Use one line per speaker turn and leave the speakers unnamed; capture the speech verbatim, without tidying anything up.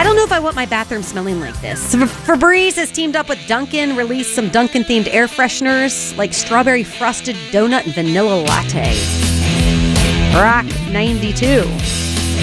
don't know if I want my bathroom smelling like this. So Febreze has teamed up with Dunkin', released some Dunkin'-themed air fresheners like strawberry frosted donut and vanilla latte. Rock ninety-two.